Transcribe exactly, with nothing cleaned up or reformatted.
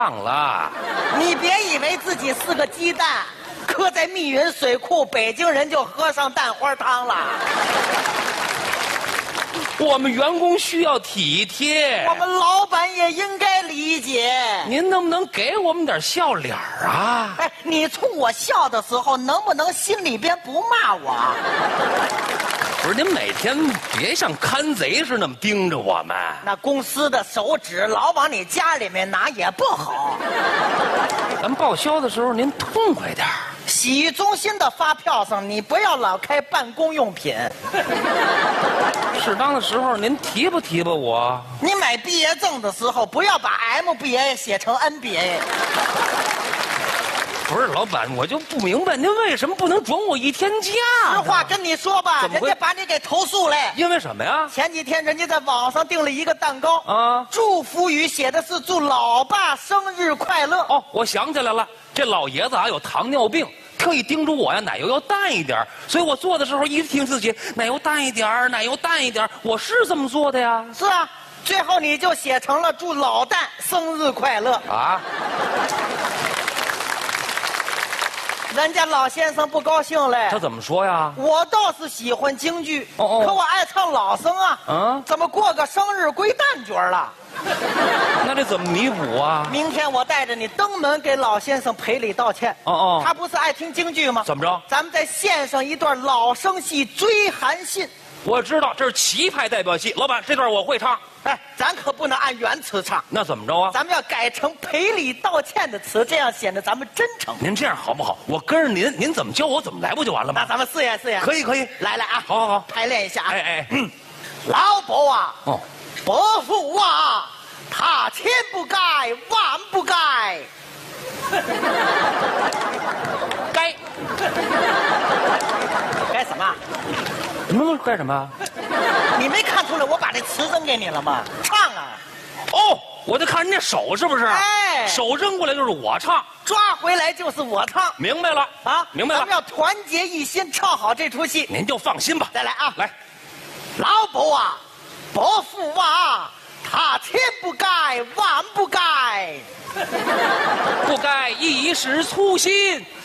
上了。 你别以为自己是个鸡蛋，搁在密云水库，北京人就喝上蛋花汤了。 我们员工需要体贴， 我们老板也应该理解。 您能不能给我们点笑脸啊？ 哎，你冲我笑的时候，能不能心里边不骂我？ 不是，您每天别像看贼似的那么盯着我们。 那公司的手指老往你家里面拿也不好。 咱报销的时候您痛快点。 洗浴中心的发票上，你不要老开办公用品。 适当的时候您提拔提拔我。 你买毕业证的时候，不要把 M B A 写成 N B A。 不是老板，我就不明白您为什么不能转我一天假？ 实话跟你说吧，人家把你给投诉了。 因为什么呀？ 前几天人家在网上订了一个蛋糕啊， 祝福语写的是祝老爸生日快乐。 哦，我想起来了，这老爷子啊有糖尿病，特意叮嘱我呀奶油要淡一点，所以我做的时候一直听自己奶油淡一点，奶油淡一点，我是这么做的呀。 是啊，最后你就写成了祝老蛋生日快乐啊。 人家老先生不高兴嘞， 他怎么说呀？ 我倒是喜欢京剧， 哦哦， 可我爱唱老生啊， 嗯， 怎么过个生日归蛋角了？ 那这怎么弥补啊？ 明天我带着你登门给老先生赔礼道歉。 哦哦， 他不是爱听京剧吗？ 怎么着？ 咱们再献上一段老生戏《追韩信》。 我知道这是旗派代表戏，老板这段我会唱。 哎，咱可不能按原词唱， 那怎么着啊？ 咱们要改成赔礼道歉的词，这样显得咱们真诚。 您这样好不好？我跟着您，您怎么教我怎么来不就完了吗？ 那咱们试验试验。 可以可以， 来来啊， 好好好， 排练一下啊。 哎哎， 嗯，老伯啊， 哦， 伯父啊，他千不该万不该， 该该什么？ 什么该什么？ 你没看出来我把这词扔给你了吗？唱啊！ 哦，我就看人家手是不是？ 哎， 手扔过来就是我唱， 抓回来就是我唱。 明白了啊， 明白了。 咱们要团结一心，唱好这出戏。 您就放心吧。 再来啊， 来， 老伯啊，伯父啊，他千不该万不该， 不该一时粗心。